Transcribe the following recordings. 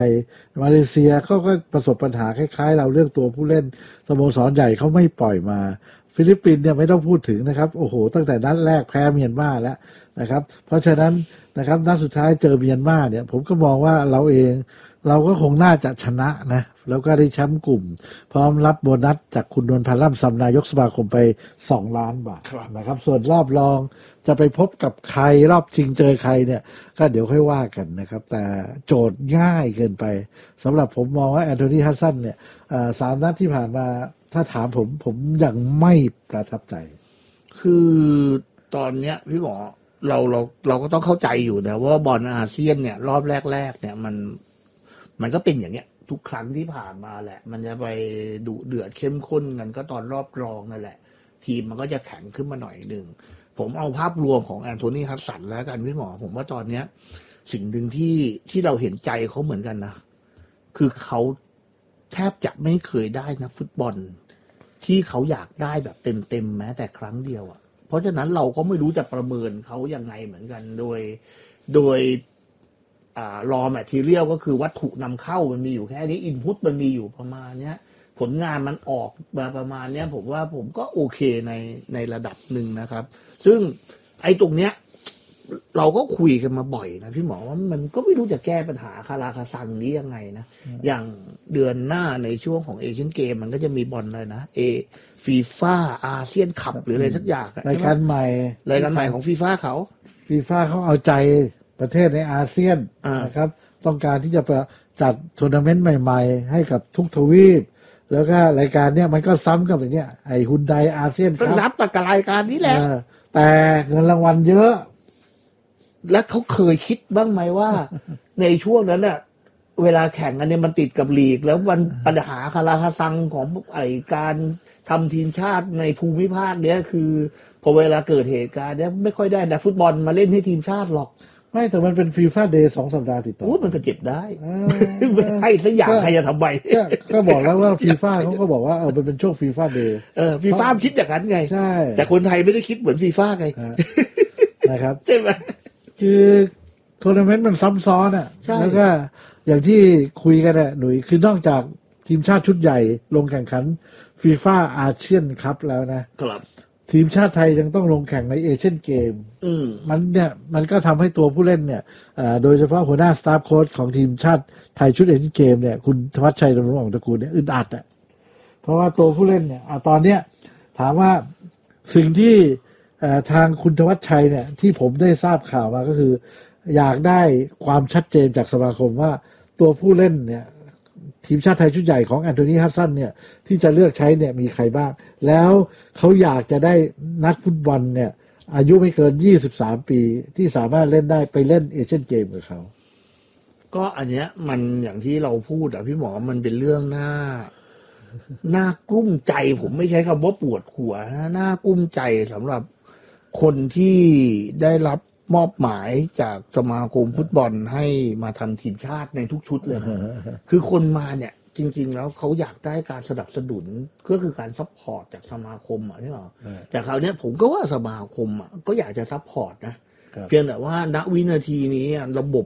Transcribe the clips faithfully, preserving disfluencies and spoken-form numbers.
มาเลเซียเขาก็ประสบปัญหาคล้ายๆเราเรื่องตัวผู้เล่นสโมสรใหญ่เขาไม่ปล่อยมาฟิลิปปินส์เนี่ยไม่ต้องพูดถึงนะครับโอ้โหตั้งแต่นัดแรกแพ้เมียนมาแล้วนะครับเพราะฉะนั้นนะครับนัดสุดท้ายเจอเมียนมาเนี่ยผมก็มองว่าเราเองเราก็คงน่าจะชนะนะแล้วก็ได้แชมป์กลุ่มพร้อมรับโบนัสจากคุณนวลพันธ์ล่ำซำนายกสมาคมไปสองล้านบาทนะครับส่วนรอบรองจะไปพบกับใครรอบชิงเจอใครเนี่ยก็เดี๋ยวค่อยว่ากันนะครับแต่โจทย์ง่ายเกินไปสำหรับผมมองว่าแอนโทนีฮัสซันเนี่ยสามนัดที่ผ่านมาถ้าถามผมผมยังไม่ประทับใจคือตอนเนี้ยพี่หมอเราเราเราก็ต้องเข้าใจอยู่นะว่าบอลอาเซียนเนี่ยรอบแรกๆเนี่ยมันมันก็เป็นอย่างเงี้ยทุกครั้งที่ผ่านมาแหละมันจะไปดุเดือดเข้มข้นกันก็ตอนรอบรองนั่นแหละทีมมันก็จะแข็งขึ้นมาหน่อยหนึ่งผมเอาภาพรวมของแอนโทนีฮัสสันแล้วกันพี่หมอผมว่าตอนเนี้ยสิ่งหนึ่งที่ที่เราเห็นใจเขาเหมือนกันนะคือเขาแทบจะไม่เคยได้นักฟุตบอลที่เขาอยากได้แบบเต็มๆแม้แต่ครั้งเดียวอ่ะเพราะฉะนั้นเราก็ไม่รู้จะประเมินเขายังไงเหมือนกันโดยโดยอ่ารอแมททีเรียลก็คือวัตถุนำเข้ามันมีอยู่แค่นี้อินพุตมันมีอยู่ประมาณเนี้ยผลงานมันออกมาประมาณเนี้ยผมว่าผมก็โอเคในในระดับหนึ่งนะครับซึ่งไอ้ตรงเนี้ยเราก็คุยกันมาบ่อยนะพี่หมอว่ามันก็ไม่รู้จะแก้ปัญหาคาราคาซังนี้ยังไงนะอย่างเดือนหน้าในช่วงของเอเชียนเกมมันก็จะมีบอลเลยนะเอฟีฟ่าอาเซียนคัพหรืออะไรสักอย่างรายการใหม่รายการใหม่ของฟีฟ่าเขาฟีฟ่าเขาเอาใจประเทศในอาเซียนนะครับต้องการที่จะจัดทัวร์นาเมนต์ใหม่ๆให้กับทุกทวีปแล้วก็รายการเนี้ยมันก็ซ้ำกับอย่างเนี้ยไอ้ฮุนไดอาเซียนก็ซับกับรายการนี้แหละแต่เงินรางวัลเยอะและเขาเคยคิดบ้างไหมว่า ในช่วงนั้นเน่ะเวลาแข่งกันเนี่ยมันติดกับลีกแล้วมันปัญหาคาราคาซังของไอ้การทำทีมชาติในภูมิภาคเนี้ยคือพอเวลาเกิดเหตุการณ์เนี้ยไม่ค่อยได้นักฟุตบอลมาเล่นให้ทีมชาติหรอกไม่แต่มันเป็นฟีฟ่าเดย์สองสัปดาห์ติดต่อโอ้มันก็เจ็บได้ให้สักอย่างใครจะทำไมก็บอกแล้วว่าฟีฟ่าเขาก็บอกว่าเออมันเป็นช่วงฟีฟ่าเดย์เออฟีฟ่าคิดอย่างนั้นไงใช่แต่คนไทยไม่ได้คิดเหมือนฟีฟ่าไงนะครับใช่ไหมคือทัวร์นาเมนต์มันซ้ำซ้อนอ่ะแล้วก็อย่างที่คุยกันอ่ะหนุ่ยคือนอกจากทีมชาติชุดใหญ่ลงแข่งขันฟีฟ่าอาเซียนคัพแล้วนะครับทีมชาติไทยยังต้องลงแข่งในเอเชียนเกมมันเนี่ยมันก็ทำให้ตัวผู้เล่นเนี่ยโดยเฉพาะหัวหน้าสตาฟโค้ชของทีมชาติไทยชุดเอเชียนเกมเนี่ยคุณธวัชชัยดำรงอ่องตระกูลเนี่ยอึดอัดอ่ะเพราะว่าตัวผู้เล่นเนี่ยตอนเนี้ยถามว่าสิ่งที่ทางคุณธวัชชัยเนี่ยที่ผมได้ทราบข่าวมาก็คืออยากได้ความชัดเจนจากสมาคมว่าตัวผู้เล่นเนี่ยทีมชาติไทยชุดใหญ่ของแอนโทนีฮัสซันเนี่ยที่จะเลือกใช้เนี่ยมีใครบ้างแล้วเขาอยากจะได้นักฟุตบอลเนี่ยอายุไม่เกินยี่สิบสามปีที่สามารถเล่นได้ไปเล่นเอเชียนเกมกับเขาก็อันเนี้ยมันอย่างที่เราพูดอะพี่หมอมันเป็นเรื่องน่าน่ากลุ้มใจผมไม่ใช้คำว่าปวดหัวนะน่ากลุ้มใจสำหรับคนที่ได้รับมอบหมายจากสมาคมฟุตบอลให้มาทำทีมชาติในทุกชุดเลย คือคนมาเนี่ยจริงๆแล้วเขาอยากได้การสนับสนุนก็คือการซัพพอร์ตจากสมาคมอ่ะใช่ไหมแต่คราวนี้ผมก็ว่าสมาคมอ่ะก็อยากจะซัพพอร์ตนะเพียงแต่ว่าณวินาทีนี้ระบบ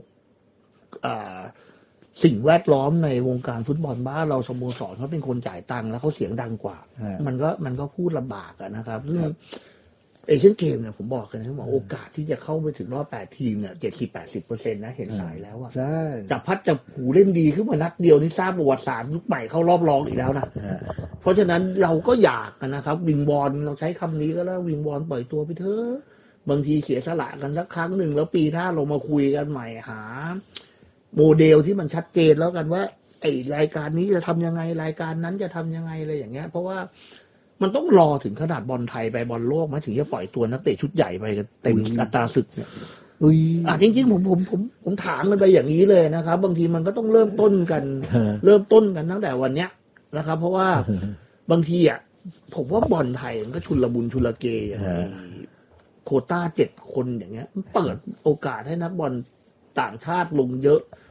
สิ่งแวดล้อมในวงการฟุตบอลบ้านเราสโมสรเขาเป็นคนจ่ายตังค์แล้วเขาเสียงดังกว่ามันก็มันก็พูดลำบากนะครับซึ่งเอเชียนเกมเนี่ยผมบอกกันนะว่าโอกาสที่จะเข้าไปถึงรอบแปดทีมเนี่ยเจ็ดสิบแปดสิบเปอร์เซ็นต์นะเห็นสายแล้วอ่ะจับพัดจับผูเล่นดีขึ้นมานัดเดียวนี่สร้างประวัติศาสตร์ยุคใหม่เข้ารอบรองอีกแล้วนะเพราะฉะนั้นเราก็อยากนะครับวิงบอลเราใช้คำนี้ก็แล้ววิงบอลปล่อยตัวไปเถอะบางทีเสียสละกันสักครั้งหนึ่งแล้วปีหน้าเรามาคุยกันใหม่หาโมเดลที่มันชัดเจนแล้วกันว่าไอ้รายการนี้จะทำยังไงรายการนั้นจะทำยังไงอะไรอย่างเงี้ยเพราะว่ามันต้องรอถึงขนาดบอลไทยไปบอลโลกมาถึงจะปล่อยตัวนักเตะชุดใหญ่ไปเต็มอัตราศึกเนี่ยอ่ะจริงๆผมผมผมผมถามมันไปอย่างนี้เลยนะครับบางทีมันก็ต้องเริ่มต้นกันเริ่มต้นกันตั้งแต่วันเนี้ยนะครับเพราะว่าบางทีอ่ะผมว่าบอลไทยมันก็ชุลมุนชุลเกยโควต้าเจ็ดคนอย่างเงี้ยเปิดโอกาสให้นักบอลต่างชาติลงเยอะ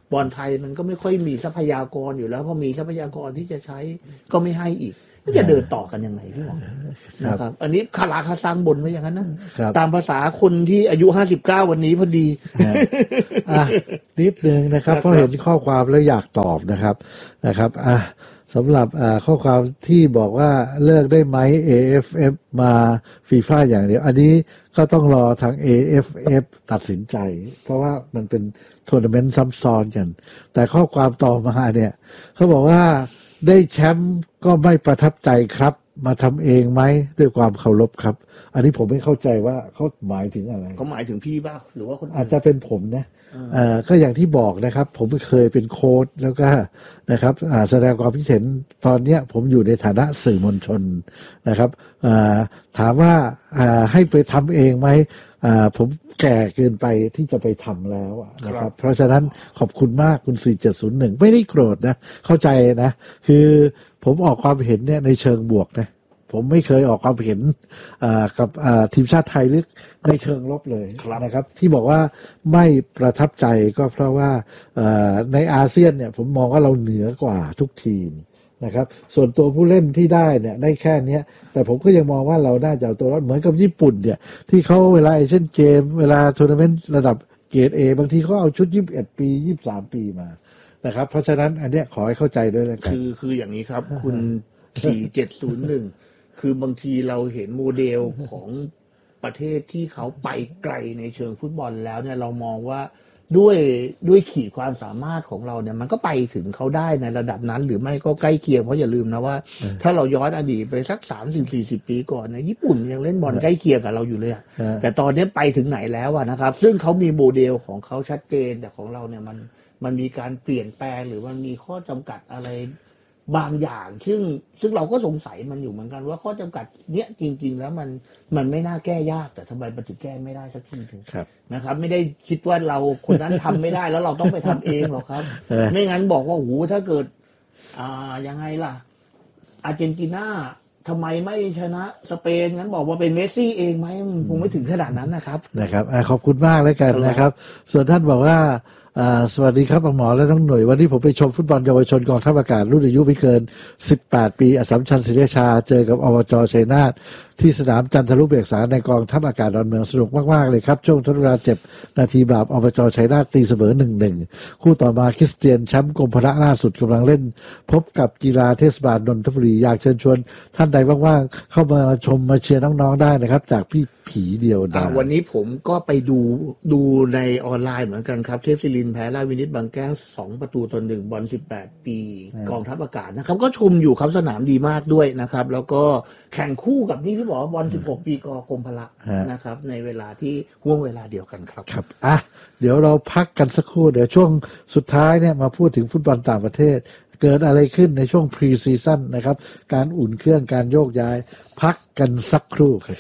บอลไทยมันก็ไม่ค่อยมีทรัพยากรอยู่แล้วพอมีทรัพยากรที่จะใช้ก็ไม่ให้อีกจะเดินต่อกันยังไงพี่หมอนะครับอันนี้คาราคาซังบนไว้อย่างนั้นนะตามภาษาคนที่อายุห้าสิบเก้าวันนี้พอดีนิดนึงนะครับเพราะเห็นข้อความแล้วอยากตอบนะครับนะครับอ่ะสำหรับข้อความที่บอกว่าเลิกได้ไหม เอ เอฟ เอฟ มาฟีฟ่าอย่างเดียวอันนี้ก็ต้องรอทาง เอ เอฟ เอฟ ตัดสินใจเพราะว่ามันเป็นทัวร์นาเมนต์ซับซ้อนกันแต่ข้อความต่อมาเนี่ยเขาบอกว่าได้แชมป์ก็ไม่ประทับใจครับมาทำเองไหมด้วยความเคารพครับอันนี้ผมไม่เข้าใจว่าเขาหมายถึงอะไรเขาหมายถึงพี่ป่ะหรือว่าคนอาจจะเป็นผมนะเอ่อก็อย่างที่บอกนะครับผมเคยเป็นโค้ชแล้วก็นะครับแสดงความคิดเห็นตอนนี้ผมอยู่ในฐานะสื่อมวลชนนะครับถามว่าให้ไปทำเองไหมผมแก่เกินไปที่จะไปทำแล้วนะครับเพราะฉะนั้นขอบคุณมากคุณสี่เจ็ดศูนย์หนึ่งไม่ได้โกรธนะเข้าใจนะคือผมออกความเห็นเนี่ยในเชิงบวกนะผมไม่เคยออกความเห็นกับทีมชาติไทยหรือในเชิงลบเลยนะครับที่บอกว่าไม่ประทับใจก็เพราะว่าในอาเซียนเนี่ยผมมองว่าเราเหนือกว่าทุกทีมนะครับส่วนตัวผู้เล่นที่ได้เนี่ยได้แค่นี้แต่ผมก็ยังมองว่าเราน่าจะเอาตัวรอดเหมือนกับญี่ปุ่นเนี่ยที่เขาเวลาเอเชียนเกมเวลาทัวร์นาเมนต์ระดับเกรด A บางทีเขาเอาชุดยี่สิบเอ็ดปียี่สิบสามปีมานะครับเพราะฉะนั้นอันเนี้ยขอให้เข้าใจด้วยแล้วกันคือคืออย่างนี้ครับคุณสี่เจ็ดศูนย์หนึ่งคือบางทีเราเห็นโมเดลของประเทศที่เขาไปไกลในเชิงฟุตบอลแล้วเนี่ยเรามองว่าด้วยด้วยขีดความสามารถของเราเนี่ยมันก็ไปถึงเขาได้ในระดับนั้นหรือไม่ก็ใกล้เคียงเพราะอย่าลืมนะว่าถ้าเราย้อนอดีตไปสักสามสิบสี่สิบปีก่อนเนี่ยญี่ปุ่นยังเล่นบอลใกล้เคียงกับเราอยู่เลยอะแต่ตอนนี้ไปถึงไหนแล้วอะนะครับซึ่งเขามีโมเดลของเขาชัดเจนแต่ของเราเนี่ยมันมันมีการเปลี่ยนแปลงหรือมันมีข้อจำกัดอะไรบางอย่างซึ่งซึ่งเราก็สงสัยมันอยู่เหมือนกันว่าข้อจำกัดเนี้ยจริงๆแล้วมันมันไม่น่าแก้ยากแต่ทำไมมันถึงแก้ไม่ได้สักทีถึงนะครับไม่ได้คิดว่าเราคนนั้นทำไม่ได้แล้วเราต้องไปทำเองหรอกครับไม่งั้นบอกว่าโอ้โหถ้าเกิดอ่ายังไงล่ะอาร์เจนตินาทำไมไม่ชนะสเปนงั้นบอกว่าเป็นเมสซี่เองไหมคงไม่ถึงขนาดนั้นนะครับนะครับขอบคุณมากเลยกันนะครับส่วนท่านบอกว่าสวัสดีครับหมอและน้องหน่วยวันนี้ผมไปชมฟุตบอลเยาวชนกองทัพอากาศรุ่นอายุไม่เกินสิบแปดปีอัสสัมชัญศรีราชาเจอกับอบจ.ชัยนาทที่สนามจันทรุเบกษาในกองทัพอากาศดอนเมืองสนุกมากๆเลยครับช่วงทดเวลาเจ็ดนาทีบาปอบจ.ชัยนาทตีเสมอ หนึ่งหนึ่ง คู่ต่อมาคริสเตียนแชมป์กรมพละล่าสุดกำลังเล่นพบกับกีฬาเทศบาลนนทบุรีอยากเชิญชวนท่านใดว่างๆเข้ามาชมมาเชียร์น้องๆได้นะครับจากพี่ผีเดียวดาววันนี้ผมก็ไปดูดูในออนไลน์เหมือนกันครับเทพศิรินทร์แพ้ราชวินิตบางแก้วสองประตูต่อหนึ่งบอลสิบแปดปีกองทัพอากาศนะครับก็ชมอยู่ครับสนามดีมากด้วยนะครับแล้วก็แข่งคู่กับนี่พี่บอกว่าบอลสิบหกปีกกรมพละนะครับในเวลาที่ห่วงเวลาเดียวกันครับครับอ่ะเดี๋ยวเราพักกันสักครู่เดี๋ยวช่วงสุดท้ายเนี่ยมาพูดถึงฟุตบอลต่างประเทศเกิดอะไรขึ้นในช่วงพรีซีซั่นนะครับการอุ่นเครื่องการโยกย้ายพักกันสักครู่ครับ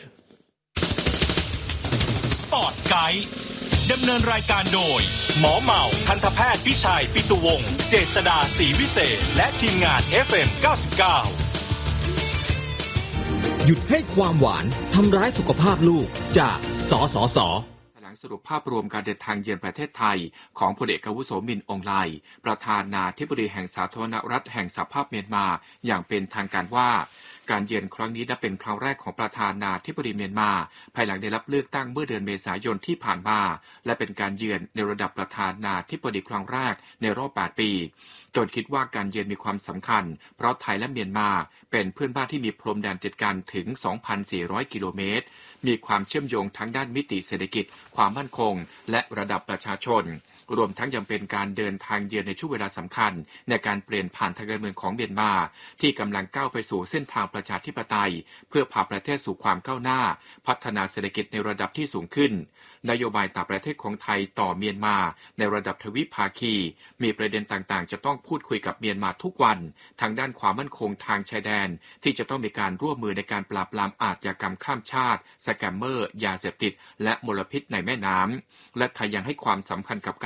สปอร์ตไกด์ดำเนินรายการโดยหมอเหมาทันตแพทย์พิชัยปิตุวงศ์เจษฎาศรีวิเศษและทีมงาน เอฟ เอ็ม เก้าสิบเก้าหยุดให้ความหวานทำร้ายสุขภาพลูกจากสสส. แถลงสรุปภาพรวมการเดินทางเยือนประเทศไทยของพลเอกอาวุโสมิน อองไลประธานาธิบดีแห่งสาธารณรัฐแห่งสหภาพเมียนมาอย่างเป็นทางการว่าการเยือนครั้งนี้นับเป็นครั้งแรกของประธานาธิบดีเมียนมาภายหลังได้รับเลือกตั้งเมื่อเดือนเมษายนที่ผ่านมาและเป็นการเยือนในระดับประธานาธิบดีครั้งแรกในรอบแปดปีตนคิดว่าการเยือนมีความสำคัญเพราะไทยและเมียนมาเป็นเพื่อนบ้านที่มีพรมแดนติดกันถึง สองพันสี่ร้อย กิโลเมตรมีความเชื่อมโยงทั้งด้านมิติเศรษฐกิจความมั่นคงและระดับประชาชนรวมทั้งยังเป็นการเดินทางเยือนในช่วงเวลาสำคัญในการเปลี่ยนผ่านทางการเมืองของเมียนมาที่กำลังก้าวไปสู่เส้นทางประชาธิปไตยเพื่อพาประเทศสู่ความก้าวหน้าพัฒนาเศรษฐกิจในระดับที่สูงขึ้นนโยบายต่างประเทศของไทยต่อเมียนมาในระดับทวิภาคีมีประเด็นต่างๆจะต้องพูดคุยกับเมียนมาทุกวันทางด้านความมั่นคงทางชายแดนที่จะต้องมีการร่วมมือในการปราบปรามอาชญากรรมข้ามชาติสแกมเมอร์ยาเสพติดและมลพิษในแม่น้ำและไทยยังให้ความสำคัญกับการ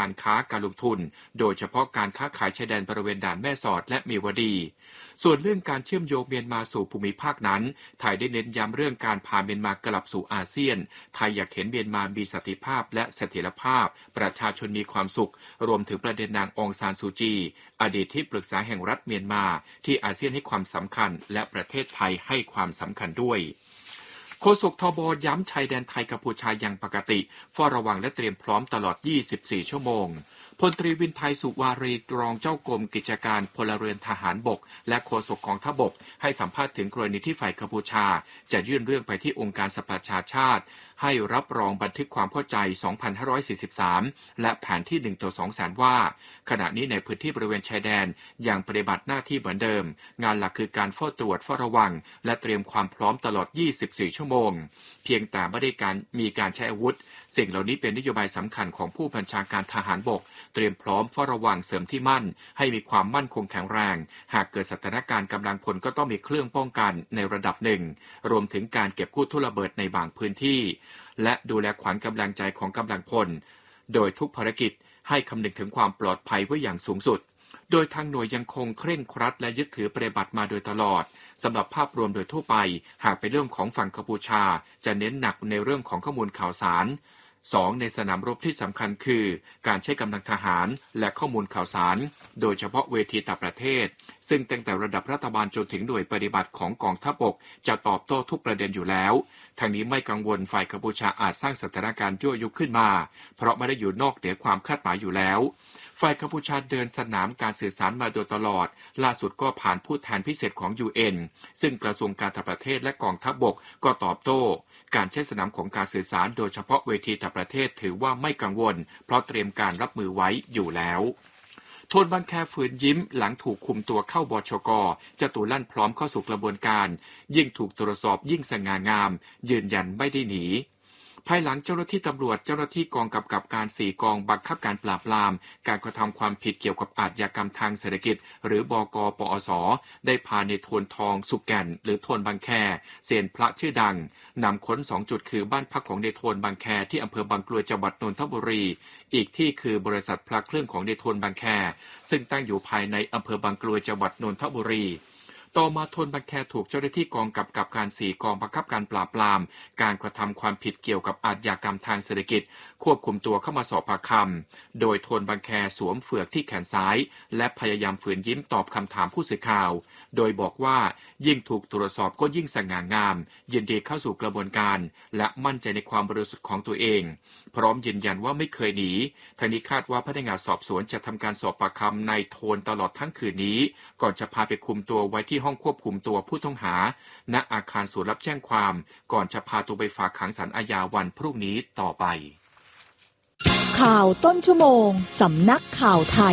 การค้าการลงทุนโดยเฉพาะการค้าขายชายแดนบริเวณด่านแม่สอดและเมียวดีส่วนเรื่องการเชื่อมโยงเมียนมาสู่ภูมิภาคนั้นไทยได้เน้นย้ำเรื่องการพาเมียนมากลับสู่อาเซียนไทยอยากเห็นเมียนมามีสันติภาพและเสถียรภาพประชาชนมีความสุขรวมถึงประเด็นนางองซานซูจีอดีตที่ปรึกษาแห่งรัฐเมียนมาที่อาเซียนให้ความสำคัญและประเทศไทยให้ความสำคัญด้วยโฆษกทบย้ำชายแดนไทยกัมพูชายังปกติเฝ้าระวังและเตรียมพร้อมตลอดยี่สิบสี่ชั่วโมงพลตรีวินไทยสุวารีรองเจ้ากรมกิจการพลเรือนทหารบกและโฆษกกองทัพบกให้สัมภาษณ์ถึงกรณีที่ฝ่ายกัมพูชาจะยื่นเรื่องไปที่องค์การสหประชาชาติให้รับรองบันทึกความเข้าใจ สองพันห้าร้อยสี่สิบสาม และแผนที่ หนึ่งต่อสอง แสนว่าขณะนี้ในพื้นที่บริเวณชายแดนยังปฏิบัติหน้าที่เหมือนเดิมงานหลักคือการเฝ้าตรวจเฝ้าระวังและเตรียมความพร้อมตลอดยี่สิบสี่ชั่วโมงเพียงแต่ไม่ได้การมีการใช้อาวุธสิ่งเหล่านี้เป็นนโยบายสำคัญของผู้บัญชาการทหารบกเตรียมพร้อมเฝ้าระวังเสริมที่มั่นให้มีความมั่นคงแข็งแรงหากเกิดสถานการณ์กำลังพลก็ต้องมีเครื่องป้องกันในระดับหนึ่งรวมถึงการเก็บกู้ทุ่นระเบิดในบางพื้นที่และดูแลขวัญกำลังใจของกำลังพลโดยทุกภารกิจให้คำนึงถึงความปลอดภัยไว้อย่างสูงสุดโดยทางหน่วยยังคงเคร่งครัดและยึดถือปฏิบัติมาโดยตลอดสำหรับภาพรวมโดยทั่วไปหากเป็นเรื่องของฝั่งกัมพูชาจะเน้นหนักในเรื่องของข้อมูลข่าวสารสองในสนามรบที่สำคัญคือการใช้กำลังทหารและข้อมูลข่าวสารโดยเฉพาะเวทีต่างประเทศซึ่งตั้งแต่ระดับรัฐบาลจนถึงหน่วยปฏิบัติของกองทัพบกจะตอบโต้ทุกประเด็นอยู่แล้วทางนี้ไม่กังวลฝ่ายกัมพูชาอาจสร้างสถานการณ์ยั่วยุขึ้นมาเพราะไม่ได้อยู่นอกเหนือความคาดหมายอยู่แล้วฝ่ายกัมพูชาเดินสนามการสื่อสารมาโดยตลอดล่าสุดก็ผ่านผู้แทนพิเศษของ ยู เอ็น ซึ่งกระทรวงการต่างประเทศและกองทัพบกก็ตอบโต้การใช้สนามของการสื่อสารโดยเฉพาะเวทีต่างประเทศถือว่าไม่กังวลเพราะเตรียมการรับมือไว้อยู่แล้วโทนบังแคฝืนยิ้มหลังถูกคุมตัวเข้าบชก.จตุลั่นพร้อมเข้าสู่กระบวนการยิ่งถูกตรวจสอบยิ่งสง่างามยืนยันไม่ได้หนีภายหลังเจ้าหน้าที่ตำรวจเจ้าหน้าที่กองกำกับการสี่กองบังคับการปราบปรามการกระทำความผิดเกี่ยวกับอาชญากรรมทางเศรษฐกิจหรือบก.ปอส.ได้พาในโทนทองสุกแก่นหรือโทนบางแคเซียนพระชื่อดังนำค้นสองจุดคือบ้านพักของในโทนบางแคที่อำเภอบางกลวยจังหวัดนนทบุรีอีกที่คือบริษัทพระเครื่องของในโทนบางแคซึ่งตั้งอยู่ภายในอำเภอบางกลวยจังหวัดนนทบุรีต่อมาโทนบางแคถูกเจ้าหน้าที่กองกำกับการสี่กองบังคับการปราบปรามการกระทำความผิดเกี่ยวกับอาชญากรรมทางเศรษฐกิจควบคุมตัวเข้ามาสอบปากคำโดยโทนบางแคสวมเฟือกที่แขนซ้ายและพยายามฝืนยิ้มตอบคำถามผู้สื่อข่าวโดยบอกว่ายิ่งถูกตรวจสอบก็ยิ่งสง่างามยินดีเข้าสู่กระบวนการและมั่นใจในความบริสุทธิ์ของตัวเองพร้อมยืนยันว่าไม่เคยหนีทางนี้คาดว่าพนักงานสอบสวนจะทำการสอบปากคำนายโทนตลอดทั้งคืนนี้ก่อนจะพาไปคุมตัวไว้ที่ห้องควบคุมตัวผู้ต้องหาณอาคารศูนย์รับแจ้งความก่อนจะพาตัวไปฝากขังศาลอาญาวันพรุ่งนี้ต่อไปข่าวต้นชั่วโมงสำนักข่าวไทย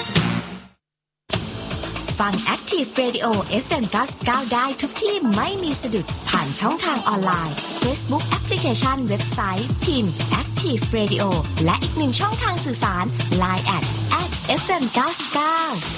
ฟัง Active Radio เอฟ เอ็ม เก้าสิบเก้าได้ทุกที่ไม่มีสะดุดผ่านช่องทางออนไลน์ Facebook Application เว็บไซต์พิมพ์ Active Radio และอีกหนึ่งช่องทางสื่อสาร ไลน์ แอท แอท เอฟ เอ็ม เก้าสิบเก้า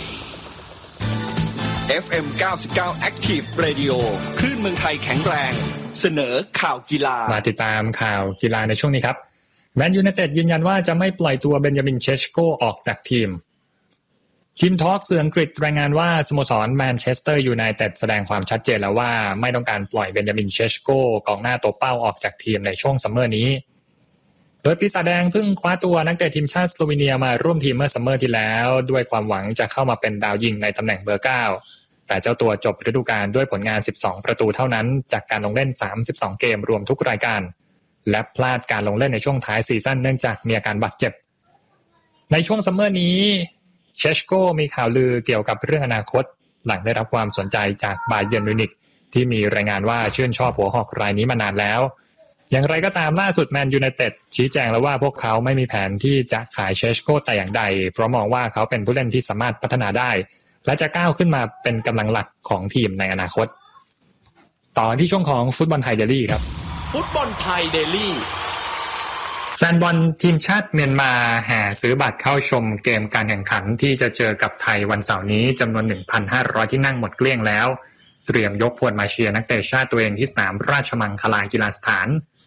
เอฟ เอ็ม เก้าสิบเก้า Active Radio คลื่นเมืองไทยแข็งแรงเสนอข่าวกีฬามาติดตามข่าวกีฬาในช่วงนี้ครับแมนยูไนเต็ดยืนยันว่าจะไม่ปล่อยตัวเบนจามินเชชโกออกจากทีมทีมทอล์กสื่ออังกฤษรายงานว่าสโมสรแมนเชสเตอร์ยูไนเต็ดแสดงความชัดเจนแล้วว่าไม่ต้องการปล่อยเบนจามินเชชโกกองหน้าตัวเป้าออกจากทีมในช่วงซัมเมอร์นี้โดยปีศาจแดงเพิ่งคว้าตัวนักเตะทีมชาติสโลวีเนียมาร่วมทีมเมื่อซัมเมอร์ที่แล้วด้วยความหวังจะเข้ามาเป็นดาวยิงในตำแหน่งเบอร์เก้าแต่เจ้าตัวจบฤดูกาลด้วยผลงานสิบสองประตูเท่านั้นจากการลงเล่นสามสิบสองเกมรวมทุกรายการและพลาดการลงเล่นในช่วงท้ายซีซั่นเนื่องจากมีอาการบาดเจ็บในช่วงซัมเมอร์นี้เชชโกมีข่าวลือเกี่ยวกับเรื่องอนาคตหลังได้รับความสนใจจากบาเยิร์นมิวนิกที่มีรายงานว่าชื่นชอบหัวหอกรายนี้มานานแล้วอย่างไรก็ตามล่าสุดแมนยูไนเต็ดชี้แจงแล้วว่าพวกเขาไม่มีแผนที่จะขายเชชโกแต่อย่างใดเพราะมองว่าเขาเป็นผู้เล่นที่สามารถพัฒนาได้และจะก้าวขึ้นมาเป็นกำลังหลักของทีมในอนาคตต่อที่ช่วงของฟุตบอลไทยเดลี่ครับฟุตบอลไทยเดลี่แฟนบอลทีมชาติเมียนมาแห่ซื้อบัตรเข้าชมเกมการแข่งขันที่จะเจอกับไทยวันเสาร์นี้จำนวน หนึ่งพันห้าร้อย ที่นั่งหมดเกลี้ยงแล้วเตรียมยกพลมาเชียร์นักเตะชาติตัวเองที่สนามราชมังคลากีฬาสถาน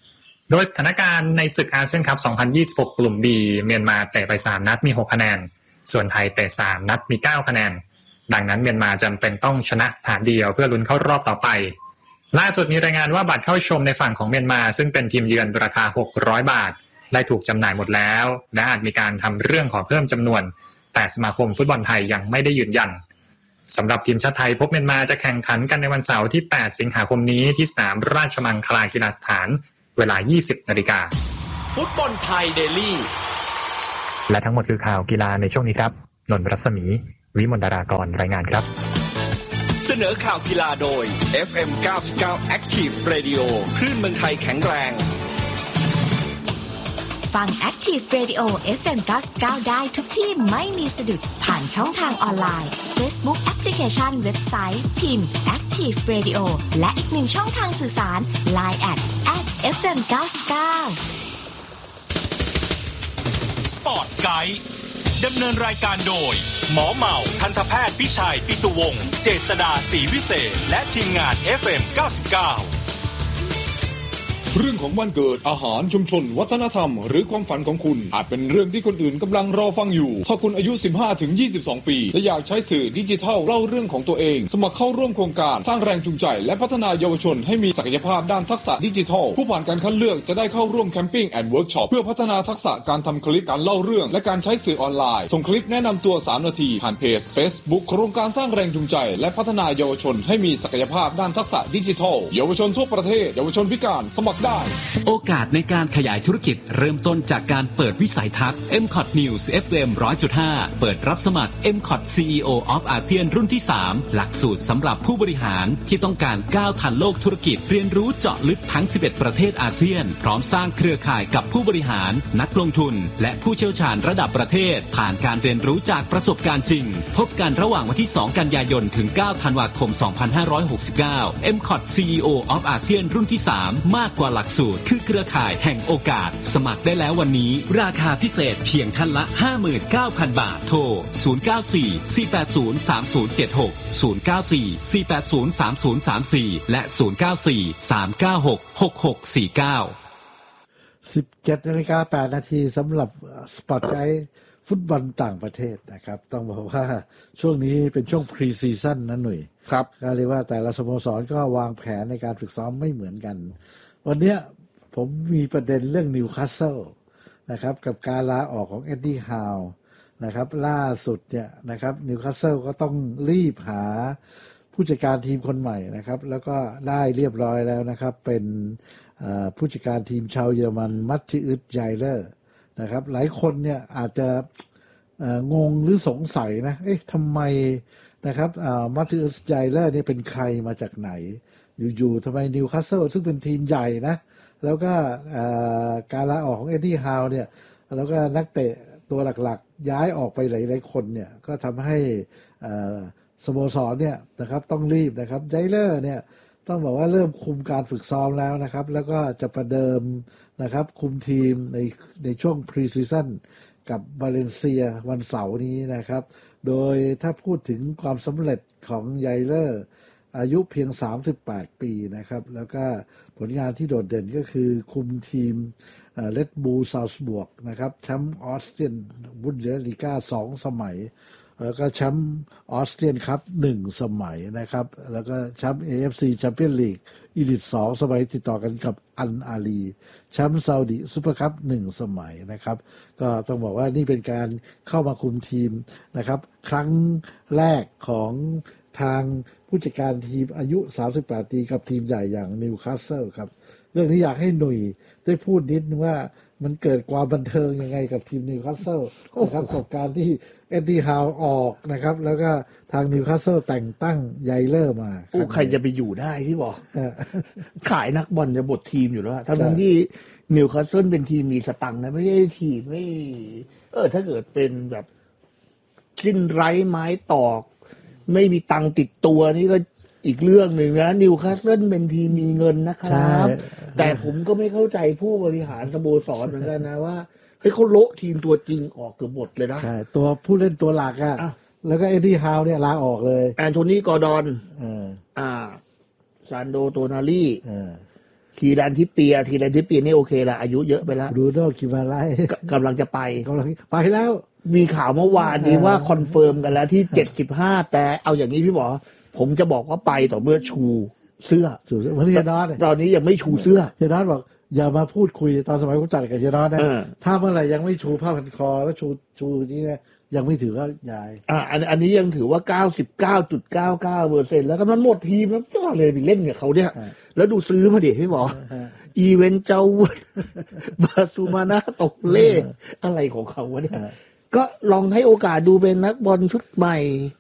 โดยสถานการณ์ในศึกอาเซียนคัพ สองพันยี่สิบหก กลุ่ม B เมียนมาเตะไปสามนัดมีหกคะแนนส่วนไทยเตะสามนัดมีเก้าคะแนนดังนั้นเมียนมาจำเป็นต้องชนะสถานเดียวเพื่อลุ้นเข้ารอบต่อไปล่าสุดมีรายงานว่าบัตรเข้าชมในฝั่งของเมียนมาซึ่งเป็นทีมเยือนราคาหกร้อยบาทได้ถูกจำหน่ายหมดแล้วและอาจมีการทำเรื่องขอเพิ่มจำนวนแต่สมาคมฟุตบอลไทยยังไม่ได้ยืนยันสำหรับทีมชาติไทยพบเมียนมาจะแข่งขันกันในวันเสาร์ที่แปดสิงหาคมนี้ที่สนามราชมังคลากีฬาสถานเวลา ยี่สิบนาฬิกาฟุตบอลไทยเดลี่และทั้งหมดคือข่าวกีฬาในช่วงนี้ครับนนท์รัศมีวิมลดารากรรายงานครับเสนอข่าวกีฬาโดย เอฟ เอ็ม เก้าสิบเก้า Active Radio คลื่นเมืองไทยแข็งแรงฟัง Active Radio เอฟ เอ็ม เก้าสิบเก้า ได้ทุกที่ไม่มีสะดุดผ่านช่องทางออนไลน์ Facebook แอปพลิเคชันเว็บไซต์พิมพ์ Active Radio และอีกหนึ่งช่องทางสื่อสาร ไลน์ แอท แอท เอฟ เอ็ม เก้าสิบเก้าสปอร์ตไกด์ดำเนินรายการโดยหมอเหมาทันตแพทย์พิชัยปิตุวงศ์เจษฎาศรีวิเศษและทีมงาน เอฟ เอ็ม เก้าสิบเก้าเรื่องของวันเกิดอาหารชุมชนวัฒนธรรมหรือความฝันของคุณอาจเป็นเรื่องที่คนอื่นกำลังรอฟังอยู่ถ้าคุณอายุ สิบห้าถึงยี่สิบสอง ปีและอยากใช้สื่อดิจิทัลเล่าเรื่องของตัวเองสมัครเข้าร่วมโครงการสร้างแรงจูงใจและพัฒนาเยาวชนให้มีศักยภาพด้านทักษะดิจิทัลผู้ผ่านการคัดเลือกจะได้เข้าร่วมแคมปิ้งแอนด์เวิร์กช็อปเพื่อพัฒนาทักษะการทำคลิปการเล่าเรื่องและการใช้สื่อออนไลน์ส่งคลิปแนะนำตัวสามนาทีผ่านเพจ Facebook โครงการสร้างแรงจูงใจและพัฒนาเยาวชนให้มีศักยภาพด้านทักษะดิจิทัลเยาวชนทั่วประเทศเยาวชนพิการสมัครได้โอกาสในการขยายธุรกิจเริ่มต้นจากการเปิดวิสัยทัศน์ เอ็ม คอท News เอฟ เอ็ม หนึ่งร้อยจุดห้า เปิดรับสมัคร เอ็ม คอท ซี อี โอ of อาเซียนรุ่นที่สามหลักสูตรสำหรับผู้บริหารที่ต้องการก้าวทันโลกธุรกิจเรียนรู้เจาะลึกทั้งสิบเอ็ดประเทศอาเซียนพร้อมสร้างเครือข่ายกับผู้บริหารนักลงทุนและผู้เชี่ยวชาญระดับประเทศผ่านการเรียนรู้จากประสบการณ์จริงพบกันระหว่างวันที่สองกันยายนถึงเก้าธันวาคมสองพันห้าร้อยหกสิบเก้า เอ็ม คอท ซี อี โอ of อาเซียนรุ่นที่สามมากกว่าหลักสูตรคือเครือข่ายแห่งโอกาสสมัครได้แล้ววันนี้ราคาพิเศษเพียงท่านละ ห้าหมื่นเก้าพัน บาทโทรศูนย์ เก้า สี่ สี่ แปด ศูนย์ สาม ศูนย์ เจ็ด หก ศูนย์ เก้า สี่ สี่ แปด ศูนย์ สาม ศูนย์ สาม สี่และศูนย์ เก้า สี่ สาม เก้า หก หก หก สี่ เก้าสิบเจ็ดนาฬิกาแปดนาทีสำหรับสปอตไกด์ฟุตบอลต่างประเทศนะครับต้องบอกว่าช่วงนี้เป็นช่วงพรีซีซั่นนะหนุ่ยครับก็เรียกว่าแต่ละสโมสรก็วางแผนในการฝึกซ้อมไม่เหมือนกันวันนี้ผมมีประเด็นเรื่องนิวคาสเซิลนะครับกับการลาออกของเอ็ดดี้ฮาวนะครับล่าสุดเนี่ยนะครับนิวคาสเซิลก็ต้องรีบหาผู้จัดการทีมคนใหม่นะครับแล้วก็ได้เรียบร้อยแล้วนะครับเป็นผู้จัดการทีมชาวเยอรมันมัตติอุส ไยเลอร์นะครับหลายคนเนี่ยอาจจะงงหรือสงสัยนะเอ๊ะทำไมนะครับมัตติอุส ไยเลอร์นี่เป็นใครมาจากไหนอยู่ๆทำไมนิวคาสเซิลซึ่งเป็นทีมใหญ่นะแล้วก็การลาออกของเอ็ดดี้ฮาวเนี่ยแล้วก็นักเตะตัวหลักๆย้ายออกไปหลายๆคนเนี่ยก็ทำให้สโมสรเนี่ยนะครับต้องรีบนะครับไยเลอร์เนี่ยต้องบอกว่าเริ่มคุมการฝึกซ้อมแล้วนะครับแล้วก็จะประเดิมนะครับคุมทีมในในช่วงพรีซีซั่นกับบาเลนเซียวันเสาร์นี้นะครับโดยถ้าพูดถึงความสำเร็จของไยเลอร์อายุเพียงสามสิบแปดปีนะครับแล้วก็ผลงานที่โดดเด่นก็คือคุมทีมเรดบูลซาวส์บวกนะครับแชมป์ออสเตรียนบุนเดสลีกาสองสมัยแล้วก็แชมป์ออสเตรียนคัพหนึ่งสมัยนะครับแล้วก็แชมป์ เอ เอฟ ซี แชมเปี้ยนลีกอีลิทสองสมัยติดต่อกันกับอัลอาลีแชมป์ซาอุดิซุปเปอร์คัพหนึ่งสมัยนะครับก็ต้องบอกว่านี่เป็นการเข้ามาคุมทีมนะครับครั้งแรกของทางผู้จัดการทีมอายุสามสิบแปดปีกับทีมใหญ่อย่างนิวคาสเซิลครับเรื่องนี้อยากให้หนุ่ยได้พูดนิดนึงว่ามันเกิดความบันเทิงยังไงกับทีมนิวคาสเซิลนะครับกับการที่เอ็ดดี้ฮาวออกนะครับแล้วก็ทางนิวคาสเซิลแต่งตั้งไยเลอร์มาโอ้ใครจะไปอยู่ได้พี่บอกขายนักบอลจะบดทีมอยู่แล้วทั้งที่นิวคาสเซิลเป็นทีมมีสตังค์นะไม่ใช่ทีมไม่เออถ้าเกิดเป็นแบบสิ้นไร้ไม้ตอกไม่มีตังติดตัวนี่ก็อีกเรื่องหนึ่งนะนิวคาสเซิลเป็นทีมมีเงินนะครับแต่ผมก็ไม่เข้าใจผู้บริหารสโมสรเหมือนกันนะว่าเฮ้ยเขาโละทีมตัวจริงออกเกือบหมดเลยนะใช่ตัวผู้เล่นตัวหลักอ่ะแล้วก็เอ็ดดี้ฮาวเนี่ยลาออกเลยแอนโทนีกอร์ดอนเอออ่าซานโดโตนาลีเออคีรันทิเปียคีรันทิเปียนี่โอเคละอายุเยอะไปแล้วบรูโน่กิมาไลกำลังจะไปกำลังไปแล้วมีข่าวเมื่อวานนี้ว่าคอนเฟิร์มกันแล้วที่เจ็ดสิบห้าแต่เอาอย่างนี้พี่หมอผมจะบอกว่าไปต่อเมื่อชูเสื้อชูเสื้อวันนี้เฮยนอสตอนนี้ยังไม่ชูเสื้อเฮยนอสบอกอย่ามาพูดคุยตอนสมัยผมจัดกับเฮยนอสนะถ้าเมื่อไหร่ยังไม่ชูผ้าพันคอแล้วชูชูนี่นะยังไม่ถือว่ายายอ่าอันอันนี้ยังถือว่า เก้าสิบเก้าจุดเก้าเก้าเปอร์เซ็นต์ แล้วก็มันหมดทีมแล้วก็เลยไปเล่นกับเขาเนี่ยแล้วดูซื้อมาดิพี่หมออีเวนเจ้าบาซูมานาตกเล่อะไรของเขาวะเนี่ยก็ลองให้โอกาสดูเป็นนักบอลชุดใหม่